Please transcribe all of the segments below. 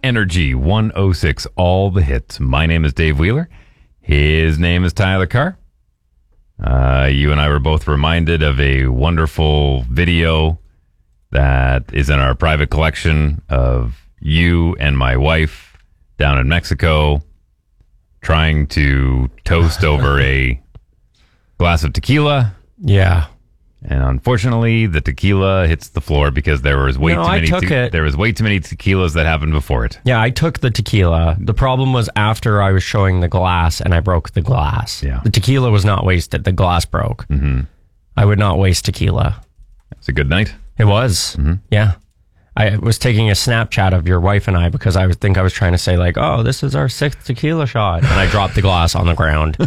Energy 106, all the hits. My name is Dave Wheeler. His name is Tyler Carr. You and I were both reminded of a wonderful video that is in our private collection of you and my wife down in Mexico trying to toast over a glass of tequila. Yeah. And unfortunately, the tequila hits the floor because there was way too many tequilas that happened before it. Yeah, I took the tequila. The problem was after I was showing the glass and I broke the glass. Yeah. The tequila was not wasted. The glass broke. Mm-hmm. I would not waste tequila. It's a good night. It was. Mm-hmm. Yeah. I was taking a Snapchat of your wife and I because I think I was trying to say like, oh, this is our 6th tequila shot. And I dropped the glass on the ground.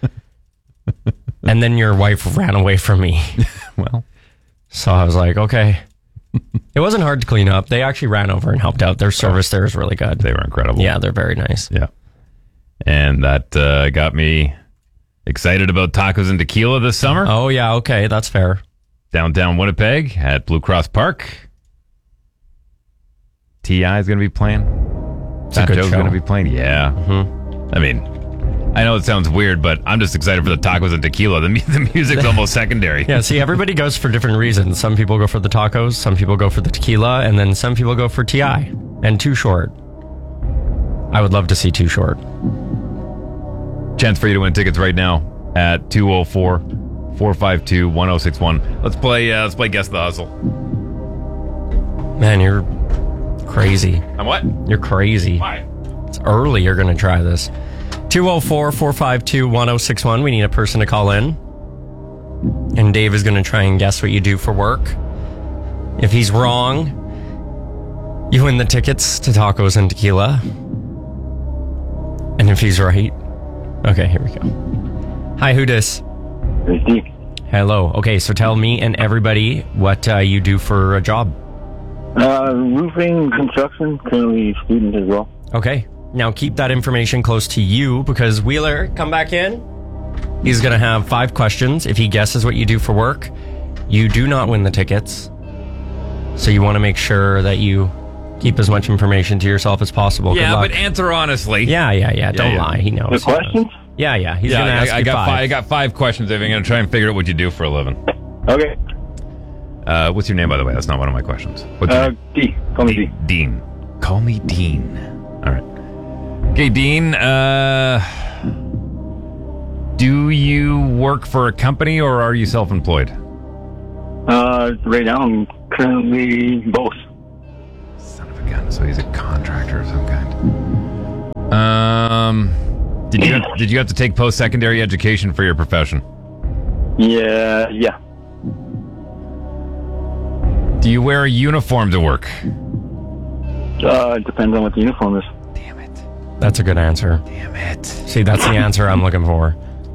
And then your wife ran away from me. Well, so I was like, okay. It wasn't hard to clean up. They actually ran over and helped out. Their service there is really good. They were incredible. Yeah, they're very nice. Yeah. And that got me excited about tacos and tequila this summer. Oh, yeah. Okay. That's fair. Downtown Winnipeg at Blue Cross Park. T.I. is going to be playing. Fat Joe's going to be playing. Yeah. Mm-hmm. I mean, I know it sounds weird, but I'm just excited for the tacos and tequila. The music's almost secondary. Yeah, see, everybody goes for different reasons. Some people go for the tacos, some people go for the tequila, and then some people go for T.I. and Too Short. I would love to see Too Short. Chance for you to win tickets right now at 204-452-1061. Let's play Guess the Hustle. Man, you're crazy. I'm what? You're crazy. Why? It's early you're going to try this. 204-452-1061. We need a person to call in. And Dave is going to try and guess what you do for work. If he's wrong, you win the tickets to tacos and tequila. And if he's right... Okay, here we go. Hi, who dis? It's Steve. Hello. Okay, so tell me and everybody what you do for a job. Roofing, construction, currently a student as well. Okay. Now keep that information close to you because Wheeler, come back in. He's going to have 5 questions. If he guesses what you do for work, you do not win the tickets. So you want to make sure that you keep as much information to yourself as possible. Yeah, but answer honestly. Yeah. Don't lie. He knows. The questions? Yeah. He's going to ask you 5. I got 5 questions. If you're going to try and figure out what you do for a living. Okay. What's your name, by the way? That's not one of my questions. What's your name? D. Call me D. Dean. Call me Dean. All right. Okay, Dean, do you work for a company or are you self-employed? Right now I'm currently both. Son of a gun, so he's a contractor of some kind. Did you have to take post-secondary education for your profession? Yeah. Do you wear a uniform to work? It depends on what the uniform is. Damn it. That's a good answer. Damn it. See, that's the answer I'm looking for.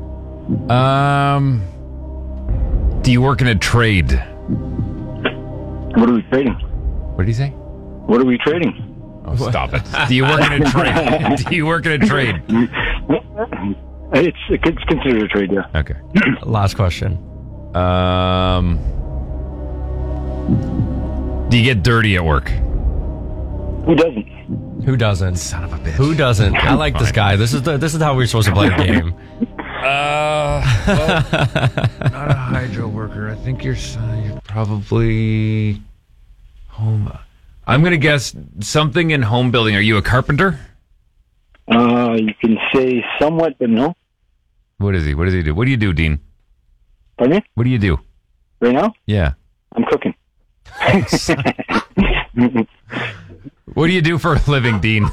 Do you work in a trade? What are we trading? What did he say? What are we trading? Oh, stop it. Do you work in a trade? Do you work in a trade? It's considered a trade, yeah. Okay. Last question. Do you get dirty at work? Who doesn't? Who doesn't? Son of a bitch. Who doesn't? I like this guy. This is how we're supposed to play the game. Well, not a hydro worker. I think you're probably home. I'm going to guess something in home building. Are you a carpenter? You can say somewhat, but no. What is he? What does he do? What do you do, Dean? Pardon me? What do you do? Right now? Yeah. I'm cooking. What do you do for a living, Dean?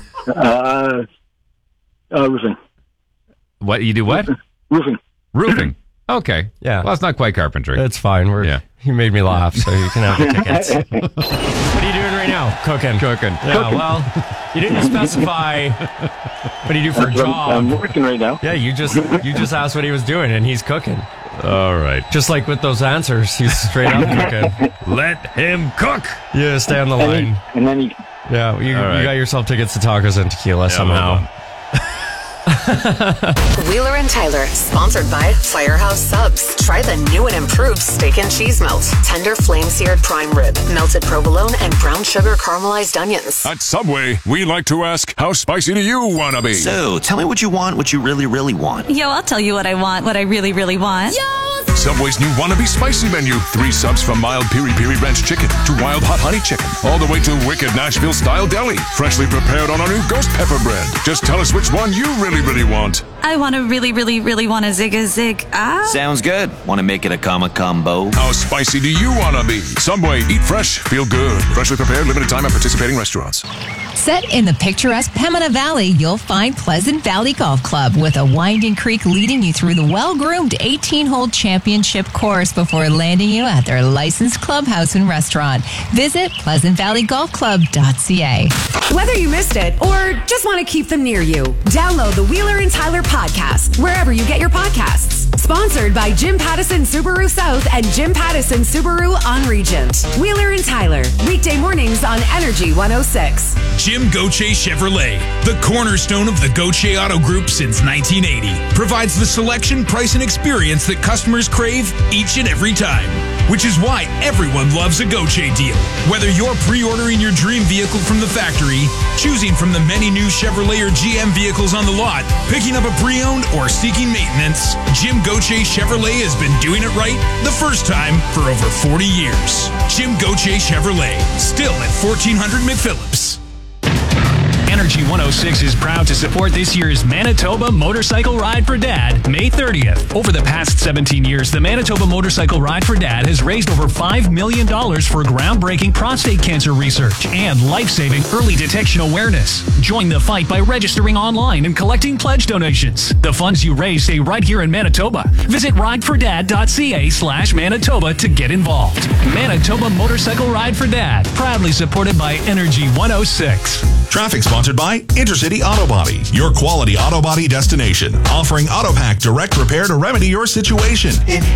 Roofing. What? You do what? Roofing. Roofing. Okay. Yeah. Well, it's not quite carpentry. It's fine. You made me laugh, so you can have the tickets. What are you doing right now? Cooking. Yeah, well, you didn't specify what do you do for a job. I'm working right now. Yeah, you just asked what he was doing, and he's cooking. All right. Just like with those answers, he's straight up cooking. Let him cook. Yeah, stay on the line. And then he... Yeah, you got yourself tickets to tacos and tequila somehow. Wheeler and Tyler, sponsored by Firehouse Subs. Try the new and improved steak and cheese melt. Tender flame-seared prime rib, melted provolone, and brown sugar caramelized onions. At Subway, we like to ask, how spicy do you want to be? So, tell me what you want, what you really, really want. Yo, I'll tell you what I want, what I really, really want. Yo! Subway's new Wannabe Spicy menu. 3 subs from mild piri-piri ranch chicken to wild hot honey chicken. All the way to wicked Nashville-style deli. Freshly prepared on our new ghost pepper bread. Just tell us which one you really, really want. I want to really, really, really want a zig. Sounds good. Want to make it a combo? How spicy do you want to be? Subway, eat fresh, feel good. Freshly prepared, limited time at participating restaurants. Set in the picturesque Pembina Valley, you'll find Pleasant Valley Golf Club with a winding creek leading you through the well-groomed 18-hole championship course before landing you at their licensed clubhouse and restaurant. Visit pleasantvalleyGolfClub.ca. Whether you missed it or just want to keep them near you, download the Wheeler and Tyler podcast wherever you get your podcasts. Sponsored by Jim Pattison Subaru South and Jim Pattison Subaru on Regent. Wheeler and Tyler, weekday mornings on Energy 106. Jim Gauthier Chevrolet, the cornerstone of the Gauthier Auto Group since 1980, provides the selection, price, and experience that customers crave each and every time. Which is why everyone loves a Gauthier deal. Whether you're pre-ordering your dream vehicle from the factory, choosing from the many new Chevrolet or GM vehicles on the lot, picking up a pre-owned, or seeking maintenance, Jim Gauthier Chevrolet has been doing it right the first time for over 40 years. Jim Gauthier Chevrolet, still at 1400 McPhillips. Energy 106 is proud to support this year's Manitoba Motorcycle Ride for Dad, May 30th. Over the past 17 years, the Manitoba Motorcycle Ride for Dad has raised over $5 million for groundbreaking prostate cancer research and life-saving early detection awareness. Join the fight by registering online and collecting pledge donations. The funds you raise stay right here in Manitoba. Visit ridefordad.ca/Manitoba to get involved. Manitoba Motorcycle Ride for Dad, proudly supported by Energy 106. Traffic sponsored by Intercity Auto Body, your quality auto body destination, offering AutoPack direct repair to remedy your situation.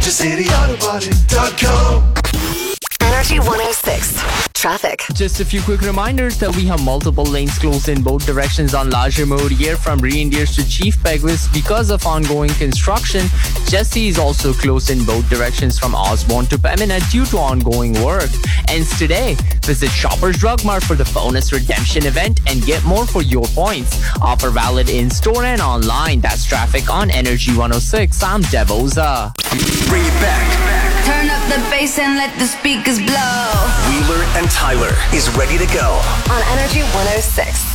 IntercityAutobody.com. Energy 106. Traffic. Just a few quick reminders that we have multiple lanes closed in both directions on Larger Road here from Reindeers to Chief Peguis because of ongoing construction. Jesse is also closed in both directions from Osborne to Pembina due to ongoing work. Ends today. Visit Shoppers Drug Mart for the bonus redemption event and get more for your points. Offer valid in-store and online. That's traffic on Energy 106. I'm Devoza. Bring it back. Turn up the bass and let the speakers blow. Wheeler and Tyler is ready to go on Energy 106.